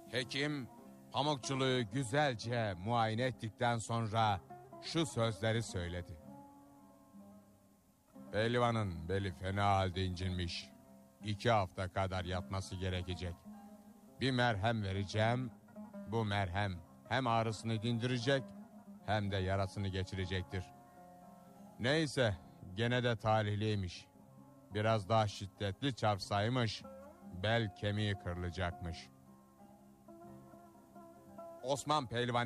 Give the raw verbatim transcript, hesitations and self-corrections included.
Hekim Pamukçuluğu güzelce muayene ettikten sonra şu sözleri söyledi. Pehlivanın beli fena halde incinmiş. İki hafta kadar yatması gerekecek. Bir merhem vereceğim. Bu merhem hem ağrısını dindirecek hem de yarasını geçirecektir. Neyse gene de talihliymiş. Biraz daha şiddetli çarpsaymış bel kemiği kırılacakmış. Osman Pehlivan